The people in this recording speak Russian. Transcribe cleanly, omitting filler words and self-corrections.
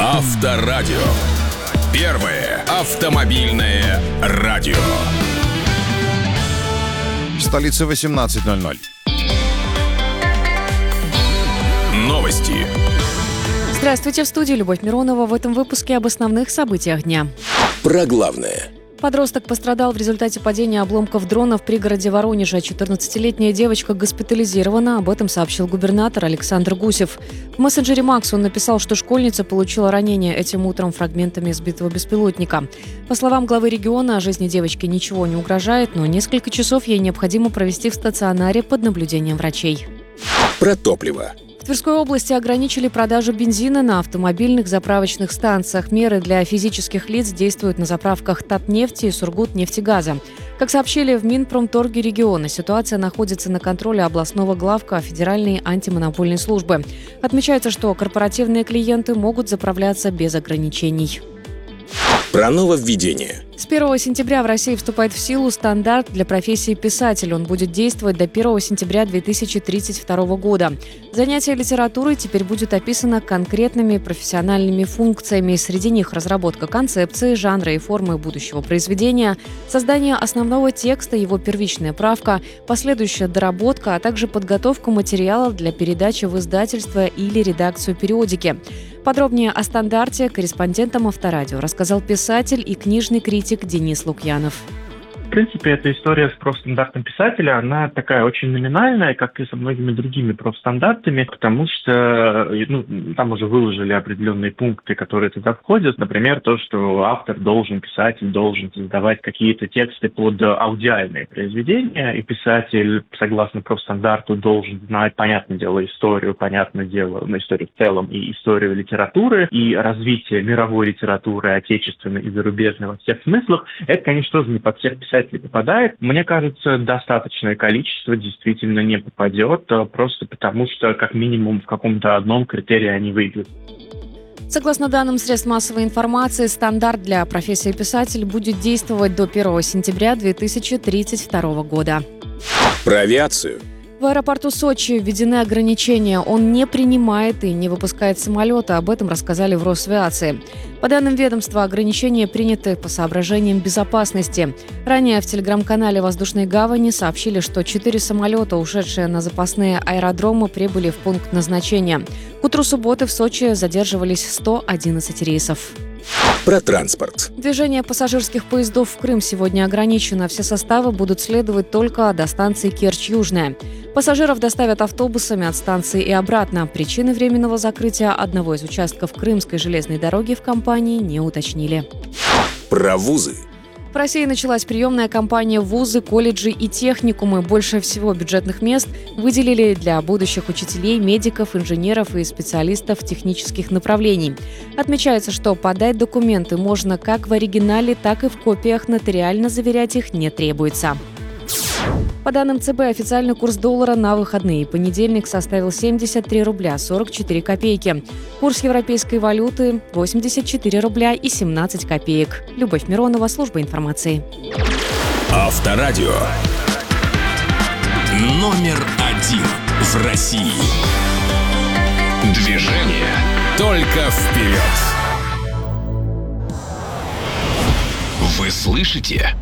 Авторадио. Первое автомобильное радио. В столице 18:00. Новости. Здравствуйте, в студии Любовь Миронова. В этом выпуске об основных событиях дня. Про главное. Подросток пострадал в результате падения обломков дрона в пригороде Воронежа. 14-летняя девочка госпитализирована. Об этом сообщил губернатор Александр Гусев. В мессенджере Макс он написал, что школьница получила ранение этим утром фрагментами сбитого беспилотника. По словам главы региона, жизни девочки ничего не угрожает, но несколько часов ей необходимо провести в стационаре под наблюдением врачей. Про топливо. В Тверской области ограничили продажу бензина на автомобильных заправочных станциях. Меры для физических лиц действуют на заправках Татнефти и Сургутнефтегаза. Как сообщили в Минпромторге региона, ситуация находится на контроле областного главка Федеральной антимонопольной службы. Отмечается, что корпоративные клиенты могут заправляться без ограничений. Про нововведение. С 1 сентября в России вступает в силу стандарт для профессии писатель. Он будет действовать до 1 сентября 2032 года. Занятие литературой теперь будет описано конкретными профессиональными функциями. Среди них разработка концепции, жанра и формы будущего произведения, создание основного текста, его первичная правка, последующая доработка, а также подготовка материалов для передачи в издательство или редакцию периодики. Подробнее о стандарте корреспондентам Авторадио рассказал писатель и книжный критик Денис Лукьянов. В принципе, эта история с профстандартом писателя, она такая очень номинальная, как и со многими другими профстандартами, потому что там уже выложили определенные пункты, которые туда входят. Например, то, что автор писатель должен создавать какие-то тексты под аудиальные произведения, и писатель, согласно профстандарту, должен знать, понятное дело, историю в целом, и историю литературы, и развитие мировой литературы, отечественной и зарубежной во всех смыслах. Это, конечно, тоже не под всех писателей попадает. Мне кажется, достаточное количество действительно не попадет, просто потому что, как минимум, в каком-то одном критерии они выйдут. Согласно данным средств массовой информации, стандарт для профессии писатель будет действовать до 1 сентября 2032 года. Про авиацию. В аэропорту Сочи введены ограничения. Он не принимает и не выпускает самолеты. Об этом рассказали в Росавиации. По данным ведомства, ограничения приняты по соображениям безопасности. Ранее в телеграм-канале «Воздушной гавани» сообщили, что 4 самолета, ушедшие на запасные аэродромы, прибыли в пункт назначения. К утру субботы в Сочи задерживались 111 рейсов. Про транспорт. Движение пассажирских поездов в Крым сегодня ограничено. Все составы будут следовать только до станции Керчь-Южная. Пассажиров доставят автобусами от станции и обратно. Причины временного закрытия одного из участков Крымской железной дороги в компании не уточнили. Про вузы. В России началась приемная кампания в вузы, колледжи и техникумы. Больше всего бюджетных мест выделили для будущих учителей, медиков, инженеров и специалистов технических направлений. Отмечается, что подать документы можно как в оригинале, так и в копиях. Нотариально заверять их не требуется. По данным ЦБ, официальный курс доллара на выходные понедельник составил 73 рубля 44 копейки. Курс европейской валюты – 84 рубля и 17 копеек. Любовь Миронова, служба информации. Авторадио. Номер 1 в России. Движение только вперед. Вы слышите?